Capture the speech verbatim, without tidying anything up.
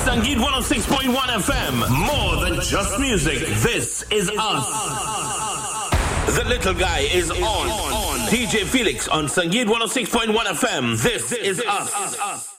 Sangeet one oh six point one F M. More than just music. This is us. The little guy is on. D J Felix on Sangeet one oh six point one F M. This is us.